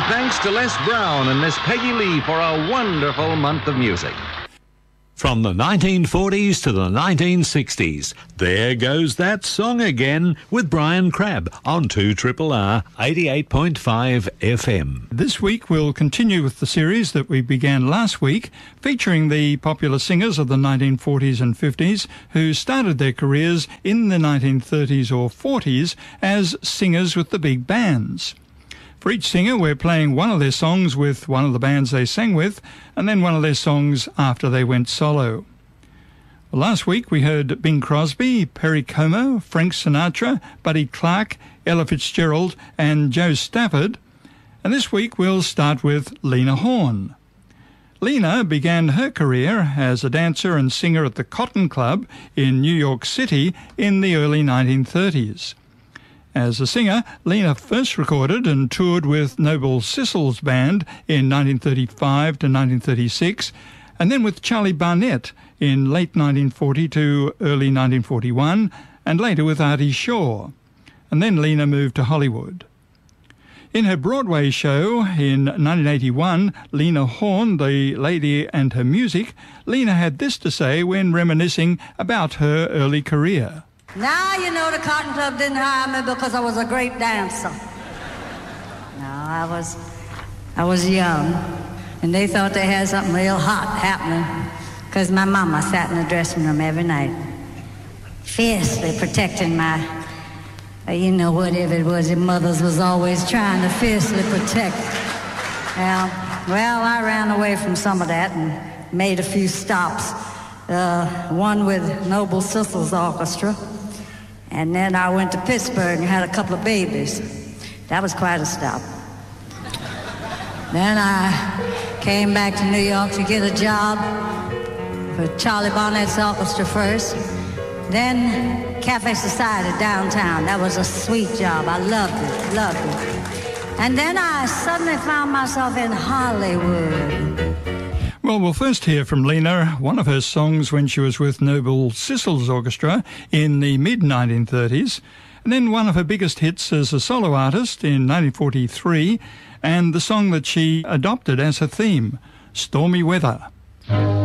Our thanks to Les Brown and Miss Peggy Lee for a wonderful month of music. From the 1940s to the 1960s, there goes that song again with Brian Crabb on 2RRR 88.5 FM. This week we'll continue with the series that we began last week, featuring the popular singers of the 1940s and 50s who started their careers in the 1930s or 40s as singers with the big bands. For each singer, we're playing one of their songs with one of the bands they sang with, and then one of their songs after they went solo. Well, last week we heard Bing Crosby, Perry Como, Frank Sinatra, Buddy Clark, Ella Fitzgerald and Joe Stafford. And this week we'll start with Lena Horne. Lena began her career as a dancer and singer at the Cotton Club in New York City in the early 1930s. As a singer, Lena first recorded and toured with Noble Sissle's band in 1935 to 1936, and then with Charlie Barnett in late 1940 to early 1941, and later with Artie Shaw. And then Lena moved to Hollywood. In her Broadway show in 1981, Lena Horne, The Lady and Her Music, Lena had this to say when reminiscing about her early career. Now, you know, the Cotton Club didn't hire me because I was a great dancer. No, I was young, and they thought they had something real hot happening because my mama sat in the dressing room every night, fiercely protecting my, whatever it was, your mothers was always trying to fiercely protect. Well, I ran away from some of that and made a few stops, one with Noble Sissle's orchestra. And then I went to Pittsburgh and had a couple of babies. That was quite a stop. Then I came back to New York to get a job for Charlie Barnett's orchestra first. Then Cafe Society downtown. That was a sweet job. I loved it. And then I suddenly found myself in Hollywood. Well, we'll first hear from Lena, one of her songs when she was with Noble Sissle's orchestra in the mid-1930s, and then one of her biggest hits as a solo artist in 1943, and the song that she adopted as her theme, Stormy Weather.